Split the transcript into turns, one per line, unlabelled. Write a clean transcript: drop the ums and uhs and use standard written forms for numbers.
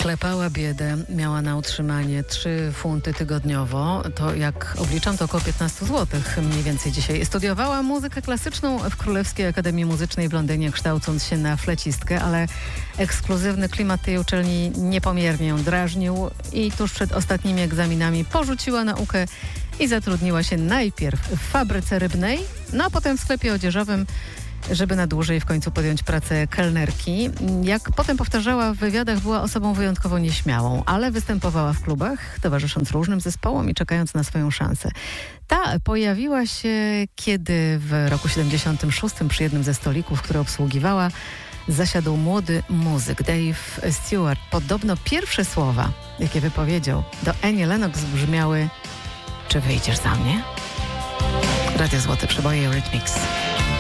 Klepała biedę, miała na utrzymanie 3 funty tygodniowo. To jak obliczam, to około 15 zł mniej więcej dzisiaj. Studiowała muzykę klasyczną w Królewskiej Akademii Muzycznej w Londynie, kształcąc się na flecistkę, ale ekskluzywny klimat tej uczelni niepomiernie ją drażnił i tuż przed ostatnimi egzaminami porzuciła naukę i zatrudniła się najpierw w fabryce rybnej, no a potem w sklepie odzieżowym, żeby na dłużej w końcu podjąć pracę kelnerki. Jak potem powtarzała w wywiadach, była osobą wyjątkowo nieśmiałą, ale występowała w klubach, towarzysząc różnym zespołom i czekając na swoją szansę. Ta pojawiła się, kiedy w roku 76 przy jednym ze stolików, które obsługiwała, zasiadł młody muzyk Dave Stewart. Podobno pierwsze słowa, jakie wypowiedział do Annie Lennox, brzmiały: czy wyjdziesz za mnie? Radio Złote Przeboje Eurythmics.